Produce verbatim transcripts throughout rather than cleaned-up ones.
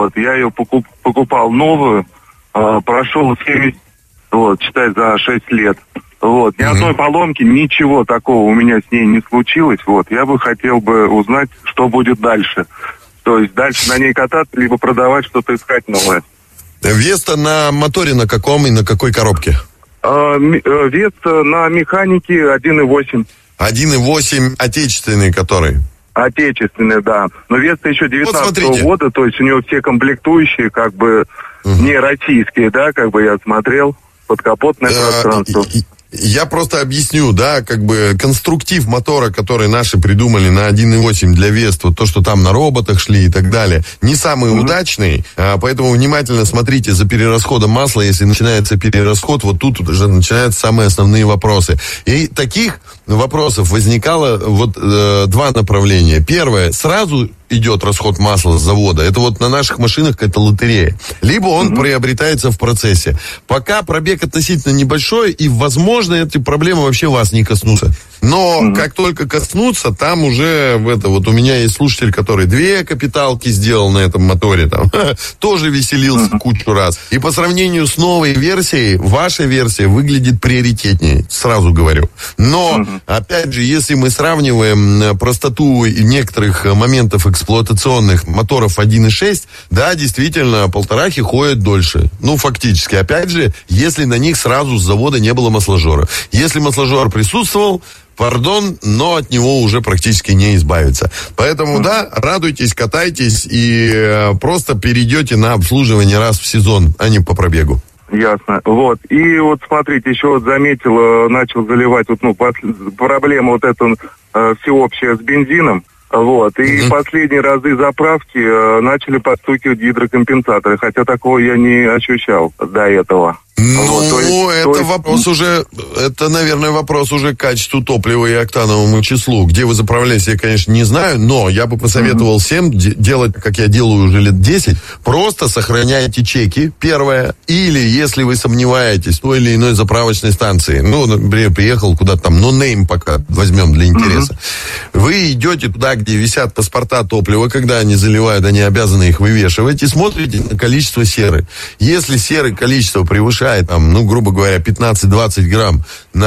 Вот, я ее покуп, покупал новую, э, прошел семь, вот, считай, за шесть лет. Вот, ни mm-hmm. одной поломки, ничего такого у меня с ней не случилось. Вот, я бы хотел бы узнать, что будет дальше. То есть дальше на ней кататься, либо продавать, что-то искать новое. Веста на моторе на каком и на какой коробке? А, Веста на механике один и восемь. один и восемь отечественный который? Отечественный, да. Но Веста еще девятнадцатого вот года, то есть у него все комплектующие, как бы, угу. не российские, да, как бы я смотрел, подкапотное пространство. Я просто объясню, да, как бы конструктив мотора, который наши придумали на один и восемь для Веста, то, что там на роботах шли и так далее, не самый mm-hmm. удачный, а, поэтому внимательно смотрите за перерасходом масла. Если начинается перерасход, вот тут уже начинаются самые основные вопросы. И таких вопросов возникало вот э, два направления. Первое, сразу идет расход масла с завода. Это вот на наших машинах какая-то лотерея. Либо он mm-hmm. приобретается в процессе. Пока пробег относительно небольшой, и, возможно, эти проблемы вообще вас не коснутся. Но mm-hmm. как только коснутся, там уже в это вот у меня есть слушатель, который две капиталки сделал на этом моторе, там тоже веселился mm-hmm. кучу раз. И по сравнению с новой версией, ваша версия выглядит приоритетнее, сразу говорю. Но, mm-hmm. опять же, если мы сравниваем простоту некоторых моментов эксплуатационных моторов один и шесть, да, действительно, полторахи ходят дольше. Ну, фактически. Опять же, если на них сразу с завода не было масложора. Если масложор присутствовал, пардон, но от него уже практически не избавиться. Поэтому, mm-hmm. да, радуйтесь, катайтесь и э, просто перейдете на обслуживание раз в сезон, а не по пробегу. Ясно. Вот. И вот смотрите, еще вот заметил, начал заливать вот, ну, проблема вот эта э, всеобщая с бензином. Вот. И mm-hmm. последние разы заправки э, начали подстукивать гидрокомпенсаторы, хотя такого я не ощущал до этого. Ну, вот, то есть, это то есть... вопрос уже, это, наверное, вопрос уже к качеству топлива и октановому числу. Где вы заправлялись, я, конечно, не знаю, но я бы посоветовал mm-hmm. всем де- делать, как я делаю уже лет десять, просто сохраняйте чеки, первое, или, если вы сомневаетесь в той или иной заправочной станции, ну, например, приехал куда-то там, ну, нейм пока возьмем для интереса, mm-hmm. вы идете туда, где висят паспорта топлива, когда они заливают, они обязаны их вывешивать, и смотрите на количество серы. Если серы количество превышает там, ну, грубо говоря, пятнадцать-двадцать грамм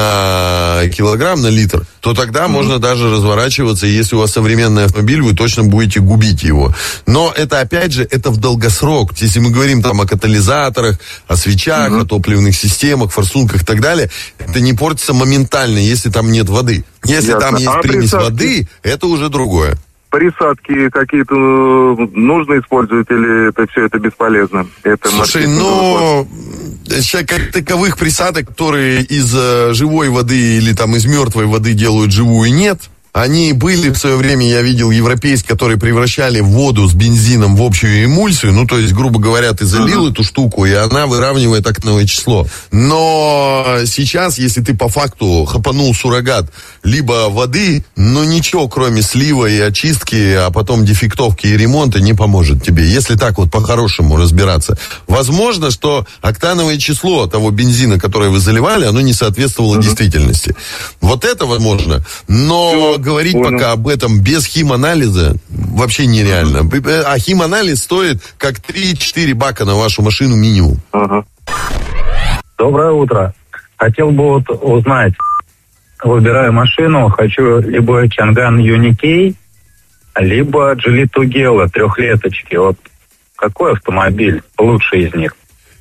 на килограмм, на литр, то тогда mm-hmm. можно даже разворачиваться, и если у вас современный автомобиль, вы точно будете губить его. Но это, опять же, это в долгосрок. Если мы говорим там о катализаторах, о свечах, mm-hmm. о топливных системах, форсунках и так далее, это не портится моментально, если там нет воды. Если Ясно. Там есть а примесь присадки? Воды, это уже другое. Присадки какие-то нужно использовать или это все это бесполезно? Это Слушай, ну, сейчас как таковых присадок, которые из э, живой воды или там из мертвой воды делают живую, нет. Они были в свое время, я видел, европейские, которые превращали воду с бензином в общую эмульсию. Ну, то есть, грубо говоря, ты залил uh-huh. эту штуку, и она выравнивает октановое число. Но сейчас, если ты по факту хапанул суррогат либо воды, но ничего, кроме слива и очистки, а потом дефектовки и ремонта не поможет тебе. Если так вот по-хорошему разбираться. Возможно, что октановое число того бензина, которое вы заливали, оно не соответствовало uh-huh. действительности. Вот это возможно. Но говорить Понял. Пока об этом без химанализа вообще нереально. А химанализ стоит как три-четыре бака на вашу машину минимум. Ага. Доброе утро. Хотел бы вот узнать, выбираю машину, хочу либо Чанган Юникей, либо Geely Tugela трехлеточки. Вот какой автомобиль лучший из них?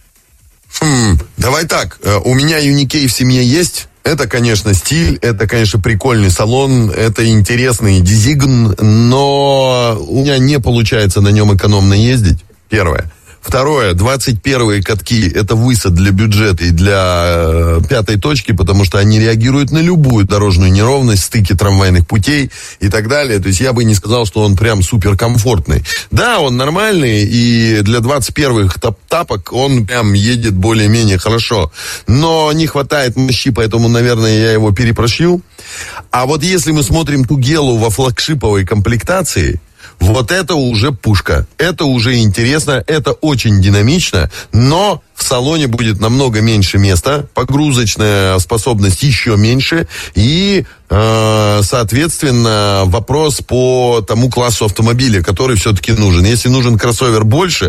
Хм, давай так, у меня Юникей в семье есть. Это, конечно, стиль, это, конечно, прикольный салон, это интересный дизигн, но у меня не получается на нем экономно ездить, первое. Второе, двадцать первые катки – это высад для бюджета и для э, пятой точки, потому что они реагируют на любую дорожную неровность, стыки трамвайных путей и так далее. То есть я бы не сказал, что он прям суперкомфортный. Да, он нормальный, и для двадцать первых тапок он прям едет более-менее хорошо. Но не хватает мощи, поэтому, наверное, я его перепрошью. А вот если мы смотрим Тугелу во флагшиповой комплектации, вот это уже пушка. Это уже интересно, это очень динамично, но в салоне будет намного меньше места, погрузочная способность еще меньше, и, э, соответственно, вопрос по тому классу автомобиля, который все-таки нужен. Если нужен кроссовер больше,